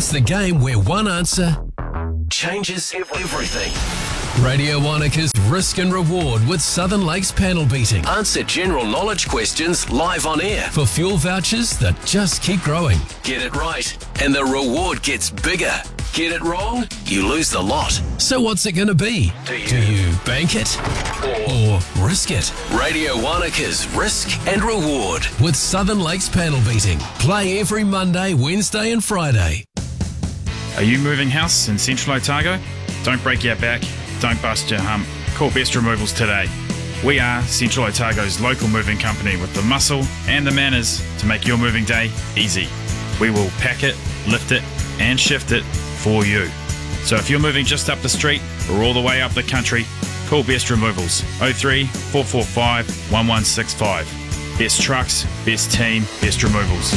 It's the game where one answer changes everything. Radio Wanaka's Risk and Reward with Southern Lakes panel beating. Answer general knowledge questions live on air for fuel vouchers that just keep growing. Get it right, and the reward gets bigger. Get it wrong, you lose the lot. So what's it going to be? Do you bank it or risk it? Radio Wanaka's Risk and Reward with Southern Lakes panel beating. Play every Monday, Wednesday and Friday. Are you moving house in Central Otago? Don't break your back. Don't bust your hump. Call Best Removals today. We are Central Otago's local moving company with the muscle and the manners to make your moving day easy. We will pack it, lift it and shift it for you. So if you're moving just up the street or all the way up the country, call Best Removals 03 445 1165. Best trucks, best team, best removals.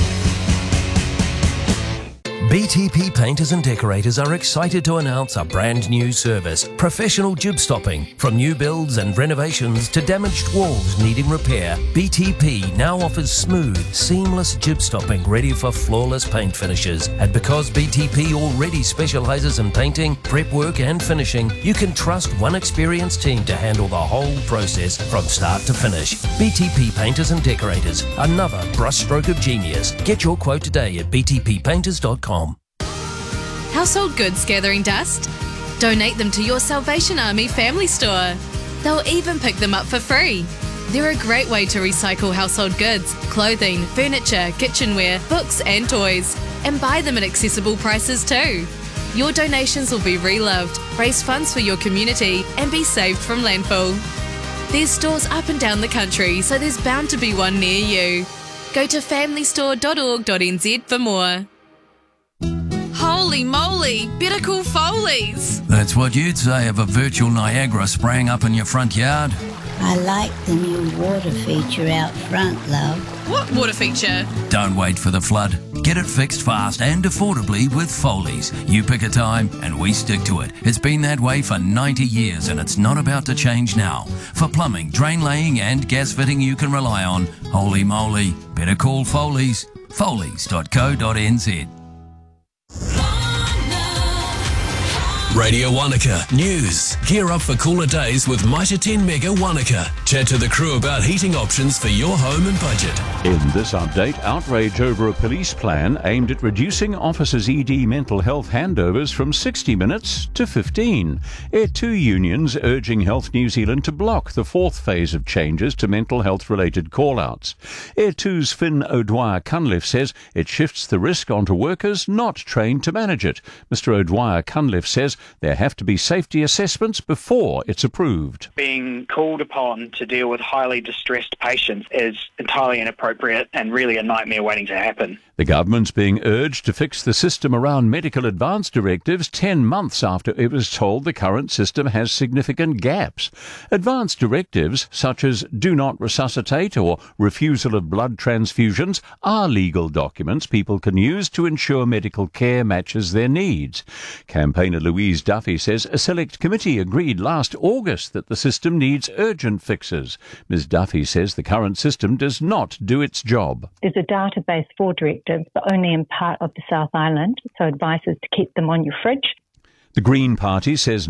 BTP Painters and Decorators are excited to announce a brand new service, professional jib stopping. From new builds and renovations to damaged walls needing repair, BTP now offers smooth, seamless jib stopping ready for flawless paint finishes. And because BTP already specialises in painting, prep work and finishing, you can trust one experienced team to handle the whole process from start to finish. BTP Painters and Decorators, another brushstroke of genius. Get your quote today at btppainters.com. Household goods gathering dust? Donate them to your Salvation Army family store. They'll even pick them up for free. They're a great way to recycle household goods, clothing, furniture, kitchenware, books and toys, and buy them at accessible prices too. Your donations will be reloved, raise funds for your community and be saved from landfill. There's stores up and down the country, so there's bound to be one near you. Go to familystore.org.nz for more. Holy moly, better call Foley's. That's what you'd say of a virtual Niagara spraying up in your front yard. I like the new water feature out front, love. What water feature? Don't wait for the flood. Get it fixed fast and affordably with Foley's. You pick a time and we stick to it. It's been that way for 90 years and it's not about to change now. For plumbing, drain laying and gas fitting you can rely on, holy moly, better call Foley's. Foley's.co.nz. Radio Wanaka News. Gear up for cooler days with Mitre 10 Mega Wanaka. Chat to the crew about heating options for your home and budget. In this update, outrage over a police plan aimed at reducing officers' ED mental health handovers from 60 minutes to 15. Air 2 unions urging Health New Zealand to block the fourth phase of changes to mental health-related call-outs. Air 2's Finn O'Dwyer-Cunliffe says it shifts the risk onto workers not trained to manage it. Mr O'Dwyer-Cunliffe says there have to be safety assessments before it's approved. Being called upon to deal with highly distressed patients is entirely inappropriate and really a nightmare waiting to happen. The government's being urged to fix the system around medical advance directives 10 months after it was told the current system has significant gaps. Advance directives, such as do not resuscitate or refusal of blood transfusions, are legal documents people can use to ensure medical care matches their needs. Campaigner Louise Duffy says a select committee agreed last August that the system needs urgent fixes. Ms Duffy says the current system does not do its job. There's a database for directives, but only in part of the South Island, so advice is to keep them on your fridge. The Green Party says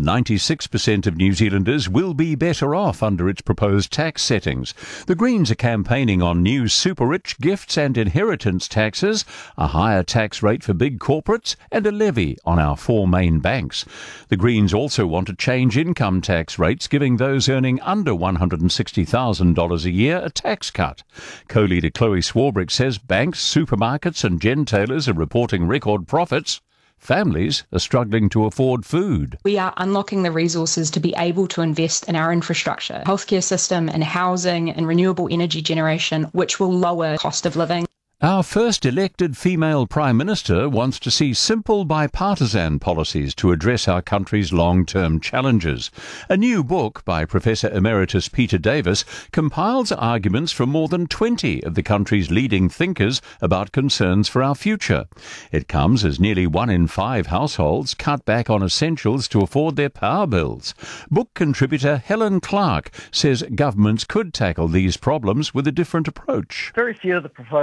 96% of New Zealanders will be better off under its proposed tax settings. The Greens are campaigning on new super-rich gifts and inheritance taxes, a higher tax rate for big corporates and a levy on our four main banks. The Greens also want to change income tax rates, giving those earning under $160,000 a year a tax cut. Co-leader Chloe Swarbrick says banks, supermarkets and gentailers are reporting record profits. Families are struggling to afford food. We are unlocking the resources to be able to invest in our infrastructure, healthcare system and housing and renewable energy generation, which will lower cost of living. Our first elected female Prime Minister wants to see simple bipartisan policies to address our country's long-term challenges. A new book by Professor Emeritus Peter Davis compiles arguments from more than 20 of the country's leading thinkers about concerns for our future. It comes as nearly 1 in 5 households cut back on essentials to afford their power bills. Book contributor Helen Clark says governments could tackle these problems with a different approach. Very few of the proposals in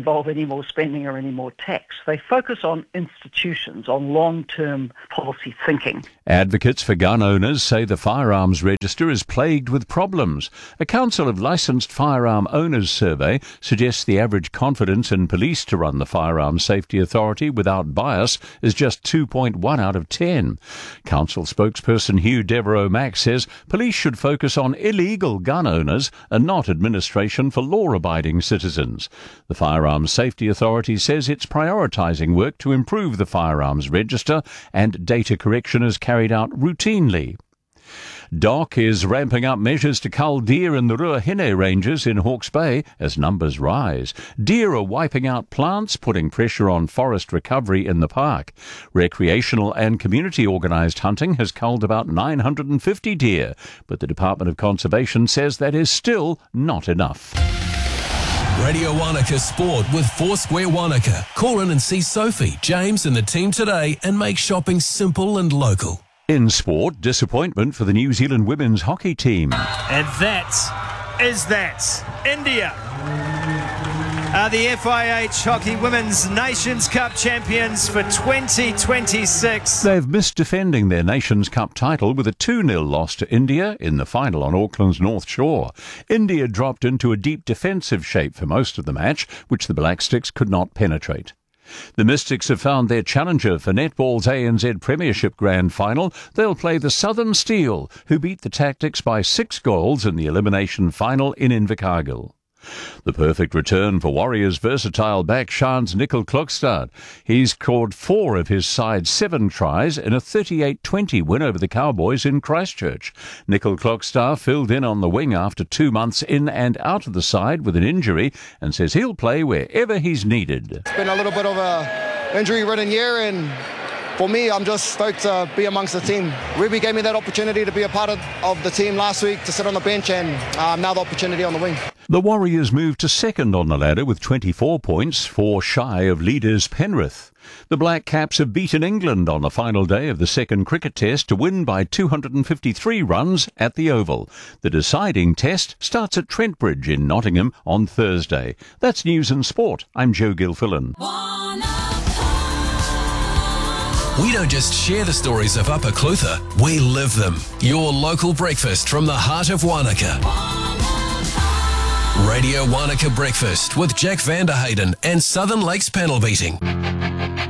involve any more spending or any more tax. They focus on institutions, on long-term policy thinking. Advocates for gun owners say the firearms register is plagued with problems. A Council of Licensed Firearm Owners survey suggests the average confidence in police to run the Firearms Safety Authority without bias is just 2.1 out of 10. Council spokesperson Hugh Devereux-Mack says police should focus on illegal gun owners and not administration for law-abiding citizens. The Firearms Safety Authority says it's prioritising work to improve the firearms register and data correction is carried out routinely. DOC is ramping up measures to cull deer in the Ruahine ranges in Hawke's Bay as numbers rise. Deer are wiping out plants, putting pressure on forest recovery in the park. Recreational and community organised hunting has culled about 950 deer, but the Department of Conservation says that is still not enough. Radio Wanaka Sport with Foursquare Wanaka. Call in and see Sophie, James and the team today and make shopping simple and local. In sport, disappointment for the New Zealand women's hockey team. And that is that. India are the FIH Hockey Women's Nations Cup champions for 2026. They've missed defending their Nations Cup title with a 2-0 loss to India in the final on Auckland's North Shore. India dropped into a deep defensive shape for most of the match, which the Black Sticks could not penetrate. The Mystics have found their challenger for netball's ANZ Premiership Grand Final. They'll play the Southern Steel, who beat the Tactics by 6 goals in the elimination final in Invercargill. The perfect return for Warriors' versatile back Shans Nicol Klokstad. He's scored 4 of his side's 7 tries in a 38-20 win over the Cowboys in Christchurch. Nicol Klokstad filled in on the wing after 2 months in and out of the side with an injury and says he'll play wherever he's needed. It's been a little bit of an injury-ridden year, and for me, I'm just stoked to be amongst the team. Ruby gave me that opportunity to be a part of the team last week, to sit on the bench, and now the opportunity on the wing. The Warriors moved to second on the ladder with 24 points, 4 shy of leaders Penrith. The Black Caps have beaten England on the final day of the second cricket test to win by 253 runs at the Oval. The deciding test starts at Trentbridge in Nottingham on Thursday. That's News and Sport. I'm Joe Gilfillan. We don't just share the stories of Upper Clutha, we live them. Your local breakfast from the heart of Wanaka. Radio Wanaka Breakfast with Jack Vanderhayden and Southern Lakes Panel Beating.